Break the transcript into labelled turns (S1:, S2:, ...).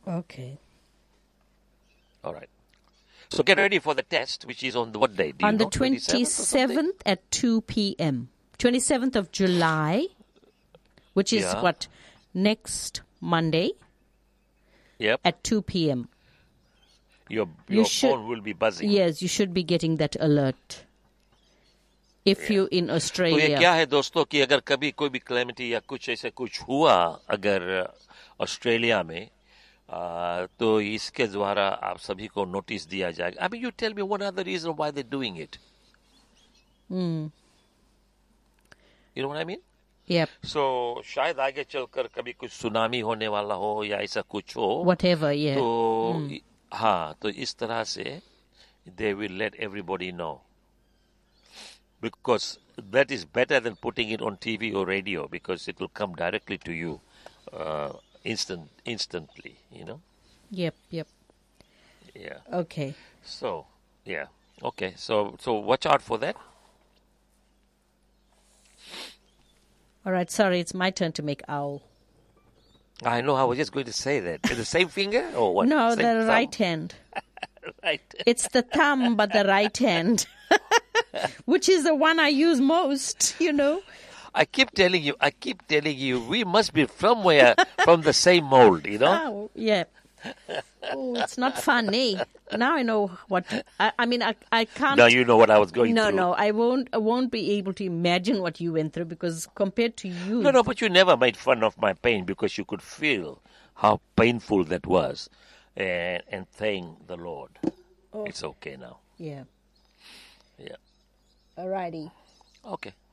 S1: Okay.
S2: All right. So get ready for the test, which is on what day? Do you
S1: On the
S2: know? 27th
S1: 27th at 2 p.m. 27th of July, which is
S2: Yeah.
S1: what? Next Monday
S2: Yep.
S1: at 2 p.m.
S2: Your
S1: should-
S2: phone will be buzzing.
S1: Yes, you should be getting that alert. If you're in
S2: तो ये
S1: Australia.
S2: क्या है दोस्तों कि अगर कभी कोई भी क्लेमिटी या कुछ ऐसे कुछ हुआ अगर ऑस्ट्रेलिया में तो इसके द्वारा आप सभी को नोटिस दिया जाएगा. I mean, you tell me one other reason why they're doing it. You know what I mean?
S1: Yep.
S2: So शायद आगे चलकर कभी कुछ सुनामी होने वाला हो या ऐसा कुछ हो.
S1: Whatever, yeah.
S2: तो हाँ, तो इस तरह से they will let everybody know. Because that is better than putting it on TV or radio, because it will come directly to you instantly, you know.
S1: Yep.
S2: Yeah.
S1: Okay.
S2: So, yeah. Okay. So watch out for that.
S1: All right, sorry, it's my turn to make owl.
S2: I know. I was just going to say that. With the same finger or what?
S1: No,
S2: Same
S1: the
S2: thumb?
S1: right hand.
S2: Right.
S1: It's the thumb, but the right hand, which is the one I use most, you know.
S2: I keep telling you, we must be somewhere from the same mold, you know?
S1: Oh, yeah. Oh, it's not funny. Now I know what. I mean, I can't.
S2: Now you know what I was going through.
S1: No, I won't be able to imagine what you went through because compared to you.
S2: No, but you never made fun of my pain because you could feel how painful that was, and thank the Lord. It's okay now.
S1: Yeah.
S2: Yeah.
S1: Alrighty.
S2: Okay.